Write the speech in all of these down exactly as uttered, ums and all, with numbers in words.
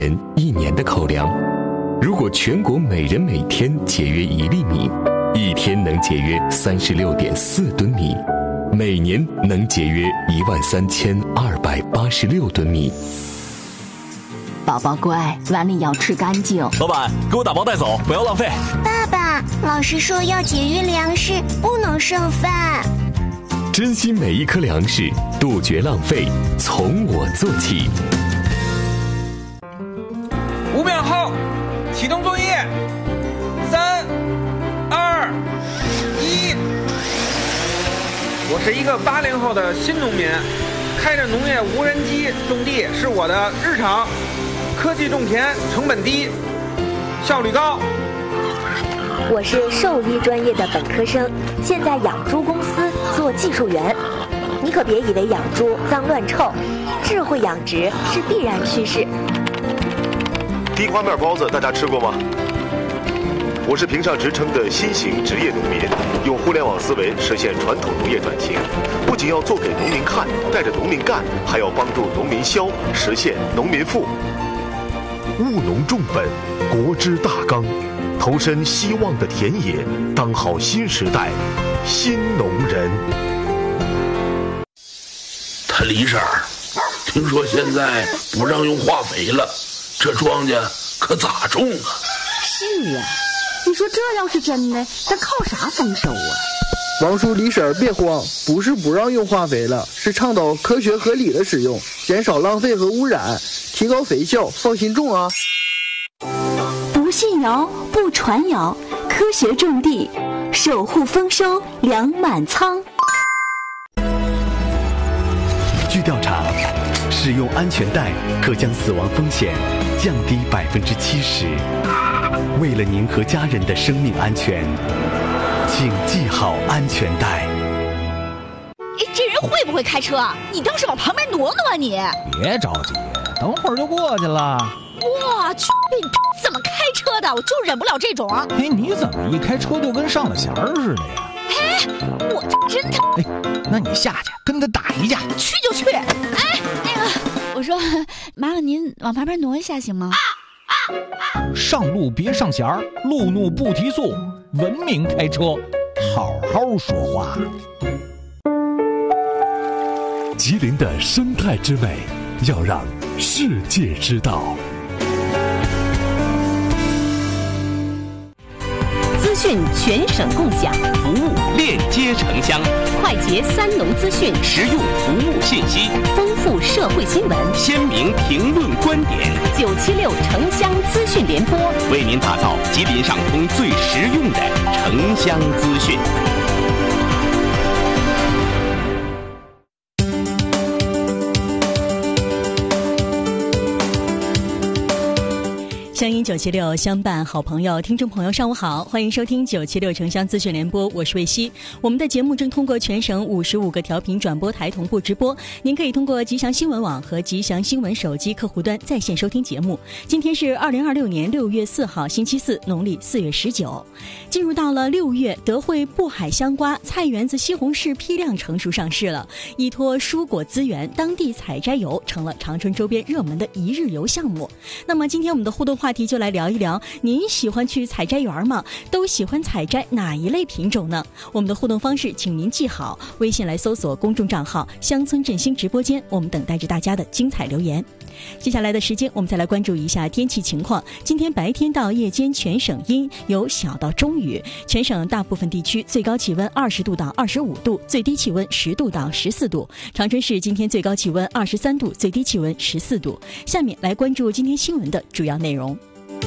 人一年的口粮。如果全国每人每天节约一粒米，一天能节约三十六点四吨米，每年能节约一万三千二百八十六吨米。 宝宝乖，碗里要吃干净。 老板，给我打包带走，不要浪费。 爸爸，老师说要节约粮食，不能剩饭。 珍惜每一颗粮食，杜绝浪费，从我做起。 五秒后启动作业，三二一。我是一个八零后的新农民，开着农业无人机种地是我的日常。科技种田，成本低，效率高。 我是兽医专业的本科生，现在养猪公司做技术员。你可别以为养猪脏乱臭，智慧养殖是必然趋势。 地瓜面包子大家吃过吗？我是评上职称的新型职业农民，用互联网思维实现传统农业转型，不仅要做给农民看，带着农民干，还要帮助农民消，实现农民富。务农重本，国之大纲，投身希望的田野，当好新时代新农人。 他李婶儿，听说现在不让用化肥了，这庄稼可咋种啊？ 是啊，你说这要是真的，咱靠啥丰收啊？ 王叔李婶儿别慌，不是不让用化肥了，是倡导科学合理的使用，减少浪费和污染，提高肥效，放心种啊。 不信谣，不传谣，科学种地，守护丰收，粮满仓。 据调查，使用安全带可将死亡风险降低百分之七十。为了您和家人的生命安全，请系好安全带。 哎，这人会不会开车啊？你倒是往旁边挪挪啊你！ 别着急，等会儿就过去了。 我去，你怎么开车的？我就忍不了这种。 哎，你怎么一开车就跟上了弦儿似的呀？ 哎，我这真的…… 哎，那你下去跟他打一架。 去就去。哎，那个，我说，麻烦您往旁边挪一下行吗？ 上路别上弦儿，路怒不提速，文明开车，好好说话。 吉林的生态之美，要让世界知道。 资讯全省共享， 服务链接城乡， 快捷三农资讯， 实用服务信息， 丰富社会新闻， 鲜明评论观点。 九七六城乡资讯联播， 为您打造吉林上通最实用的城乡资讯。 乡音九七六，相伴好朋友，听众朋友上午好，欢迎收听九七六城乡资讯联播，我是魏希。我们的节目正通过全省五十五个调频转播台同步直播，您可以通过吉祥新闻网和吉祥新闻手机客户端在线收听节目。今天是二零二六年六月四号，星期四，农历四月十九。进入到了六月，德惠渤海香瓜、菜园子西红柿批量成熟上市了。依托蔬果资源，当地采摘游成了长春周边热门的一日游项目。那么今天我们的互动话题就来聊一聊，您喜欢去采摘园吗？都喜欢采摘哪一类品种呢？我们的互动方式请您记好，微信来搜索公众账号乡村振兴直播间，我们等待着大家的精彩留言。接下来的时间我们再来关注一下天气情况。今天白天到夜间全省阴，有小到中雨，全省大部分地区最高气温二十度到二十五度，最低气温十度到十四度。长春市今天最高气温二十三度，最低气温十四度。下面来关注今天新闻的主要内容。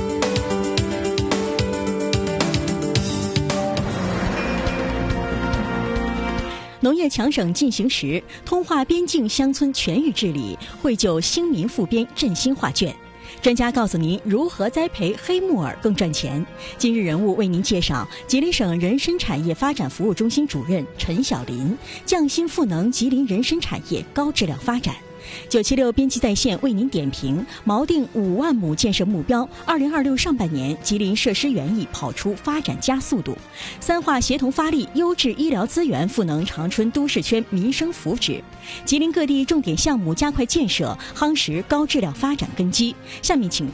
农业强省进行时，通化边境乡村全域治理，绘就兴民富边振兴画卷。专家告诉您如何栽培黑木耳更赚钱。今日人物为您介绍吉林省人参产业发展服务中心主任陈晓林，匠心赋能吉林人参产业高质量发展。 九七六编辑在线为您点评：锚定五万亩建设目标，二零二六上半年吉林设施园艺跑出发展加速度。三化协同发力，优质医疗资源赋能长春都市圈民生福祉。吉林各地重点项目加快建设，夯实高质量发展根基。下面请